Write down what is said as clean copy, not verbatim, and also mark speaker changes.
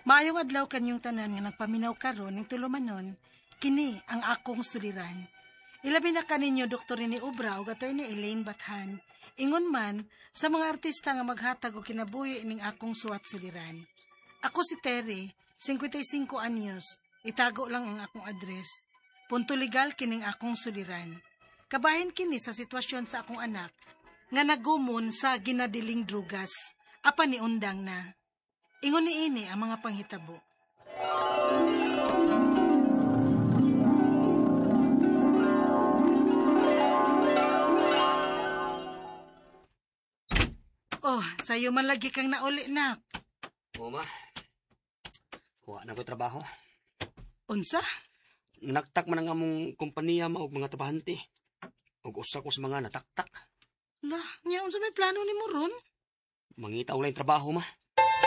Speaker 1: Maayong adlaw kanyong tanan nga nagpaminaw karon ning tulumanon, kini ang akong suliran. Ilabi na kaninyo Dr. ni Ubra ug Attorney Elaine Bathan. Ingon man sa mga artista nga maghatag og kinabuhi ning akong suwat suliran. Ako si Terry, 55 anyos. Itago lang ang akong address. Punto legal kining akong suliran. Kabahin kini sa sitwasyon sa akong anak nga nagumon sa ginadiling drugas. Apa ni undang na. Ingon niini ang mga panghitabo. Oh, sayo man lagi kang nauli, nak.
Speaker 2: Oo, ma. Huwa na ko trabaho.
Speaker 1: Unsa?
Speaker 2: Naktak man ang among kompanya ma og mga trabahante. Og usa ko sa mga nataktak.
Speaker 1: Lah, nya unsa may plano nimo ron?
Speaker 2: Mangita og laing trabaho, ma.